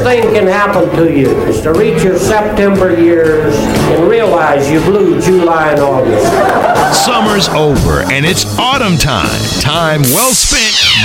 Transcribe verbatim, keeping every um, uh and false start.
thing can happen to you is to reach your September years and realize you blew July and August. Summer's over and it's autumn time. Time well spent